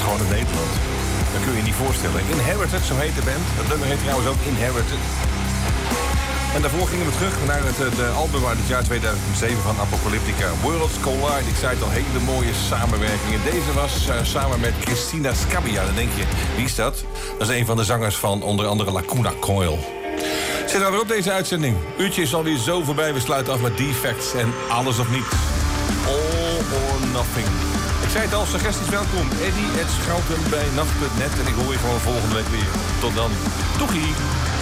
gewoon in Nederland. Dat kun je je niet voorstellen. Inherited, zo heet de band. Dat nummer heet trouwens ook Inherited. En daarvoor gingen we terug naar het album uit het jaar 2007 van Apocalyptica. Worlds Collide. Ik zei het al, hele mooie samenwerkingen. Deze was samen met Christina Scabbia. Dan denk je, wie is dat? Dat is een van de zangers van onder andere Lacuna Coil. Zit er weer op deze uitzending. Uurtje is alweer zo voorbij. We sluiten af met Defects en Alles of Niets. All or Nothing. Ik zei het al, suggesties welkom. Eddie@schouten bij nacht.net. En ik hoor je gewoon volgende week weer. Tot dan. Doegie!